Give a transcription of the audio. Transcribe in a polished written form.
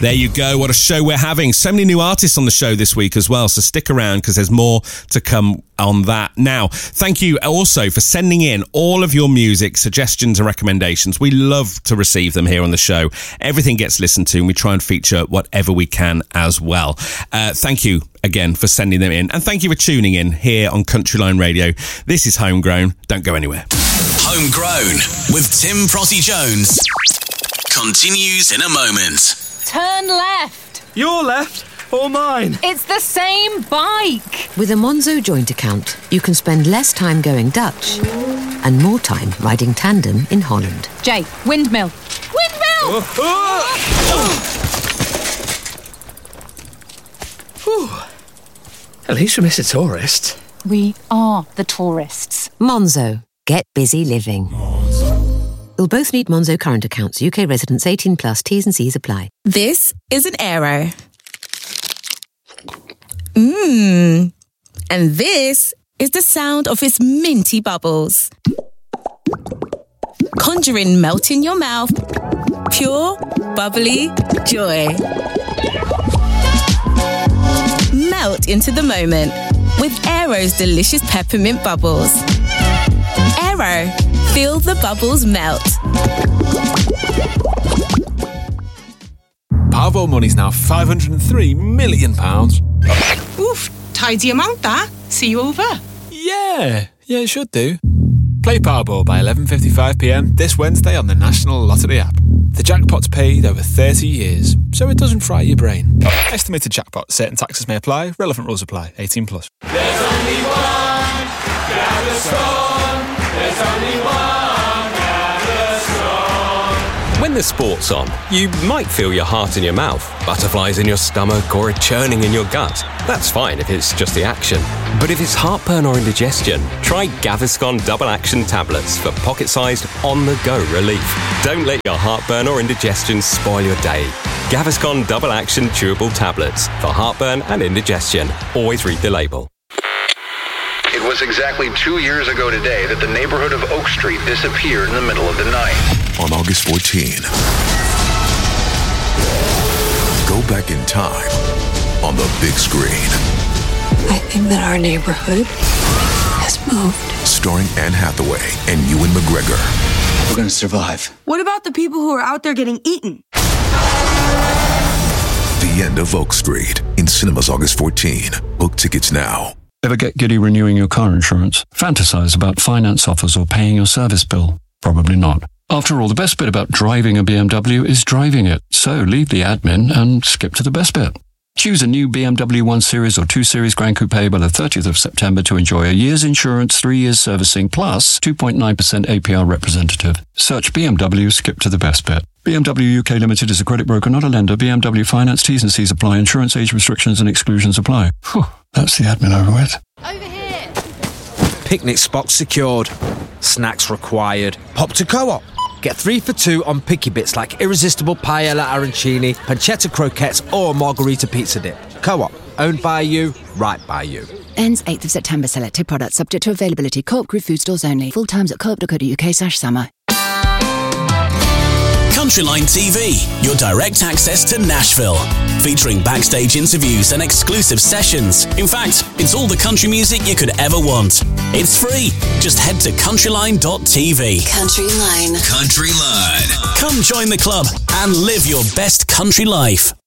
There you go. What a show we're having. So many new artists on the show this week as well. So stick around because there's more to come on that. Now, thank you also for sending in all of your music, suggestions and recommendations. We love to receive them here on the show. Everything gets listened to and we try and feature whatever we can as well. Thank you again for sending them in. And thank you for tuning in here on Countryline Radio. This is Homegrown. Don't go anywhere. Homegrown with Tim Prossy-Jones continues in a moment. Turn left. Your left or mine? It's the same bike. With a Monzo joint account, you can spend less time going Dutch and more time riding tandem in Holland. Jay, windmill. Windmill! At least we miss a tourist. We are the tourists. Monzo. Get busy living. You'll both need Monzo current accounts. UK residents 18 plus. T's and C's apply. This is an Aero. And this is the sound of its minty bubbles. Conjuring melt in your mouth. Pure, bubbly joy. Melt into the moment with Aero's delicious peppermint bubbles. Aero, feel the bubbles melt. Powerball money's now £503 million. Oof, tidy amount that. See you over. Yeah, it should do. Play Powerball by 11:55pm this Wednesday on the National Lottery app. The jackpot's paid over 30 years, so it doesn't fry your brain. Estimated jackpot. Certain taxes may apply. Relevant rules apply. 18 plus. There's only one Gaviscon. There's only one Gaviscon. When the sport's on, you might feel your heart in your mouth, butterflies in your stomach, or a churning in your gut. That's fine if it's just the action. But if it's heartburn or indigestion, try Gaviscon Double Action Tablets for pocket-sized, on-the-go relief. Don't let your heartburn or indigestion spoil your day. Gaviscon Double Action Chewable Tablets for heartburn and indigestion. Always read the label. It was exactly 2 years ago today that the neighborhood of Oak Street disappeared in the middle of the night. On August 14, go back in time on the big screen. I think that our neighborhood has moved. Starring Anne Hathaway and Ewan McGregor. We're going to survive. What about the people who are out there getting eaten? The End of Oak Street in cinemas August 14. Book tickets now. Ever get giddy renewing your car insurance? Fantasize about finance offers or paying your service bill? Probably not. After all, the best bit about driving a BMW is driving it. So leave the admin and skip to the best bit. Choose a new BMW 1 Series or 2 Series Grand Coupe by the 30th of September to enjoy a year's insurance, 3 years servicing, plus 2.9% APR representative. Search BMW, skip to the best bit. BMW UK Limited is a credit broker, not a lender. BMW Finance, T's and C's apply. Insurance age restrictions and exclusions apply. Whew, that's the admin over with. Over here. Picnic spots secured. Snacks required. Pop to Co-op. Get 3 for 2 on picky bits like irresistible paella arancini, pancetta croquettes or margarita pizza dip. Co-op. Owned by you, right by you. Ends 8th of September. Selected products subject to availability. Co-op Group food stores only. Full times at co-op.co.uk/summer. Countryline TV, your direct access to Nashville. Featuring backstage interviews and exclusive sessions. In fact, it's all the country music you could ever want. It's free. Just head to countryline.tv. Countryline. Countryline. Come join the club and live your best country life.